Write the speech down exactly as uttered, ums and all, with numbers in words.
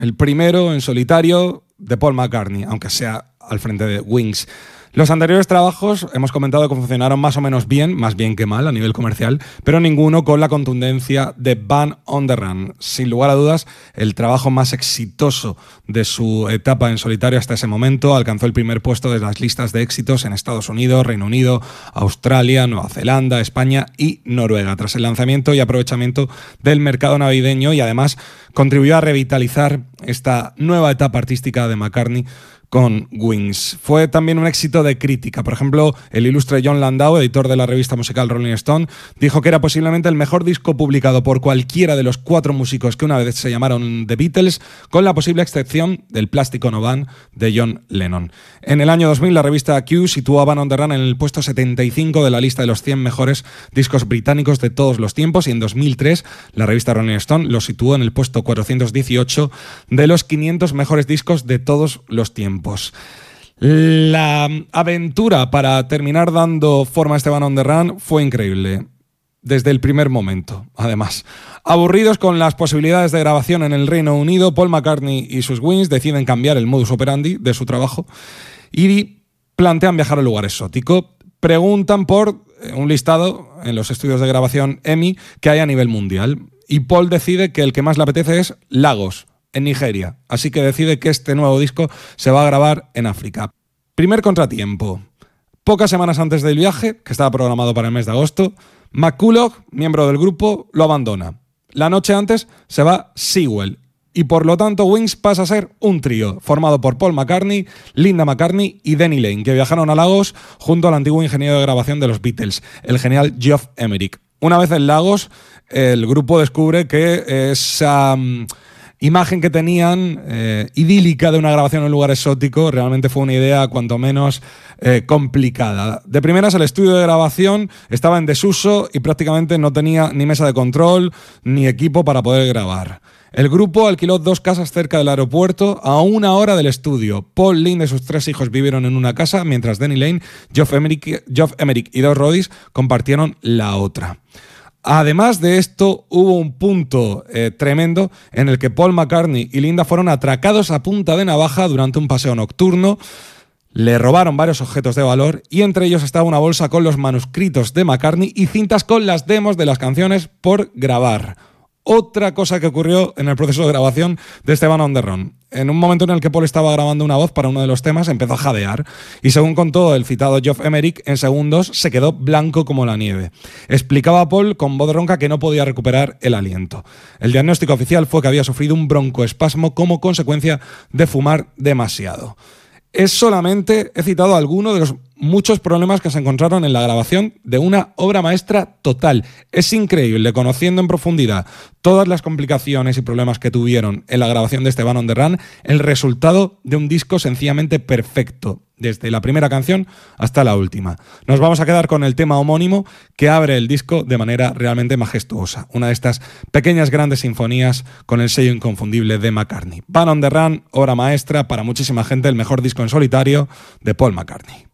el primero en solitario de Paul McCartney, aunque sea al frente de Wings. Los anteriores trabajos hemos comentado que funcionaron más o menos bien, más bien que mal a nivel comercial, pero ninguno con la contundencia de Band on the Run. Sin lugar a dudas, el trabajo más exitoso de su etapa en solitario hasta ese momento. Alcanzó el primer puesto de las listas de éxitos en Estados Unidos, Reino Unido, Australia, Nueva Zelanda, España y Noruega, tras el lanzamiento y aprovechamiento del mercado navideño, y además contribuyó a revitalizar esta nueva etapa artística de McCartney con Wings. Fue también un éxito de crítica. Por ejemplo, el ilustre Jon Landau, editor de la revista musical Rolling Stone, dijo que era posiblemente el mejor disco publicado por cualquiera de los cuatro músicos que una vez se llamaron The Beatles, con la posible excepción del Plástico No Band de John Lennon. En el año dos mil, la revista Q situó a Band on the Run en el puesto setenta y cinco de la lista de los cien mejores discos británicos de todos los tiempos, y en dos mil tres la revista Rolling Stone lo situó en el puesto cuatrocientos dieciocho de los quinientos mejores discos de todos los tiempos. La aventura para terminar dando forma a este Band on the Run fue increíble. Desde el primer momento, además. Aburridos con las posibilidades de grabación en el Reino Unido, Paul McCartney y sus Wings deciden cambiar el modus operandi de su trabajo y plantean viajar a un lugar exótico. Preguntan por un listado en los estudios de grabación E M I que hay a nivel mundial, y Paul decide que el que más le apetece es Lagos, en Nigeria. Así que decide que este nuevo disco se va a grabar en África. Primer contratiempo. Pocas semanas antes del viaje, que estaba programado para el mes de agosto, McCulloch, miembro del grupo, lo abandona. La noche antes se va Sewell, y por lo tanto Wings pasa a ser un trío formado por Paul McCartney, Linda McCartney y Denny Laine, que viajaron a Lagos junto al antiguo ingeniero de grabación de los Beatles, el genial Geoff Emerick. Una vez en Lagos, el grupo descubre que esa um, imagen que tenían eh, idílica de una grabación en un lugar exótico realmente fue una idea cuanto menos eh, complicada. De primeras, el estudio de grabación estaba en desuso y prácticamente no tenía ni mesa de control ni equipo para poder grabar. El grupo alquiló dos casas cerca del aeropuerto a una hora del estudio. Paul, Linda y sus tres hijos vivieron en una casa, mientras Denny Laine, Geoff Emerick, Geoff Emerick y dos roadies compartieron la otra. Además de esto, hubo un punto eh, tremendo en el que Paul McCartney y Linda fueron atracados a punta de navaja durante un paseo nocturno. Le robaron varios objetos de valor, y entre ellos estaba una bolsa con los manuscritos de McCartney y cintas con las demos de las canciones por grabar. Otra cosa que ocurrió en el proceso de grabación de este Band on the Run. En un momento en el que Paul estaba grabando una voz para uno de los temas, empezó a jadear, y según contó el citado Geoff Emerick, en segundos se quedó blanco como la nieve. Explicaba a Paul con voz ronca que no podía recuperar el aliento. El diagnóstico oficial fue que había sufrido un broncoespasmo como consecuencia de fumar demasiado. Es solamente, he citado alguno de los muchos problemas que se encontraron en la grabación de una obra maestra total. Es increíble, conociendo en profundidad todas las complicaciones y problemas que tuvieron en la grabación de este Band on the Run, el resultado de un disco sencillamente perfecto, desde la primera canción hasta la última. Nos vamos a quedar con el tema homónimo, que abre el disco de manera realmente majestuosa. Una de estas pequeñas grandes sinfonías con el sello inconfundible de McCartney. Band on the Run, obra maestra, para muchísima gente el mejor disco en solitario de Paul McCartney.